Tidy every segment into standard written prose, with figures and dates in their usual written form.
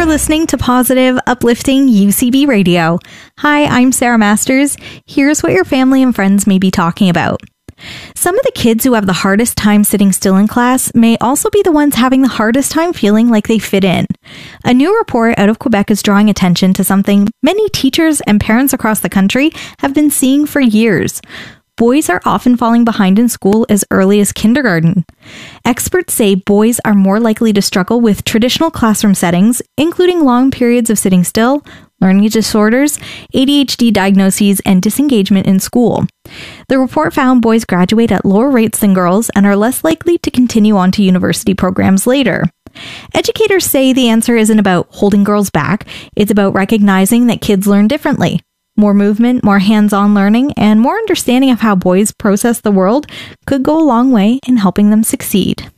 listening to positive, uplifting UCB Radio. Hi, I'm Sarah Masters. Here's what your family and friends may be talking about. Some of the kids who have the hardest time sitting still in class may also be the ones having the hardest time feeling like they fit in. A new report out of Quebec is drawing attention to something many teachers and parents across the country have been seeing for years. Boys are often falling behind in school as early as kindergarten. Experts say boys are more likely to struggle with traditional classroom settings, including long periods of sitting still, learning disorders, ADHD diagnoses, and disengagement in school. The report found boys graduate at lower rates than girls and are less likely to continue on to university programs later. Educators say the answer isn't about holding girls back, it's about recognizing that kids learn differently. More movement, more hands-on learning, and more understanding of how boys process the world could go a long way in helping them succeed.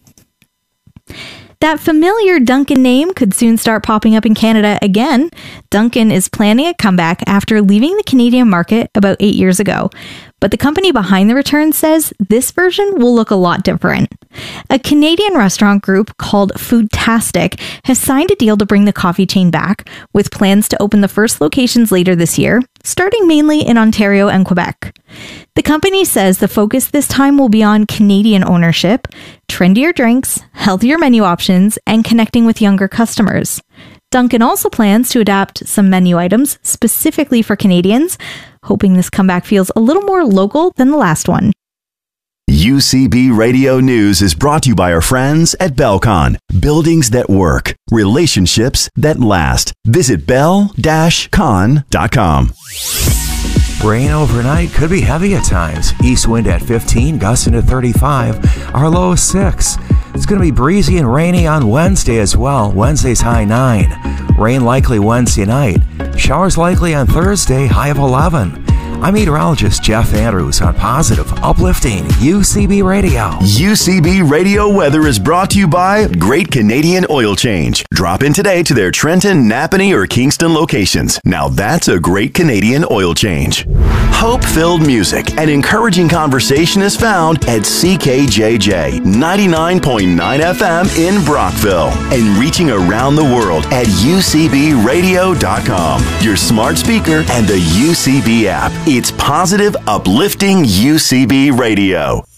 That familiar Dunkin' name could soon start popping up in Canada again. Dunkin' is planning a comeback after leaving the Canadian market about 8 years ago. But the company behind the return says this version will look a lot different. A Canadian restaurant group called Foodtastic has signed a deal to bring the coffee chain back, with plans to open the first locations later this year, starting mainly in Ontario and Quebec. The company says the focus this time will be on Canadian ownership, trendier drinks, healthier menu options, and connecting with younger customers. Dunkin' also plans to adapt some menu items specifically for Canadians, hoping this comeback feels a little more local than the last one. UCB Radio News is brought to you by our friends at Belcon. Buildings that work. Relationships that last. Visit bel-con.com. Rain overnight could be heavy at times. East wind at 15, gusting to 35. Our low is 6. It's going to be breezy and rainy on Wednesday as well. Wednesday's high 9. Rain likely Wednesday night. Showers likely on Thursday, high of 11. I'm meteorologist Jeff Andrews on positive, uplifting UCB Radio. UCB Radio weather is brought to you by Great Canadian Oil Change. Drop in today to their Trenton, Napanee, or Kingston locations. Now that's a Great Canadian Oil Change. Hope-filled music and encouraging conversation is found at CKJJ 99.9 FM in Brockville and reaching around the world at UCBradio.com. Your smart speaker and the UCB app. It's positive, uplifting UCB Radio.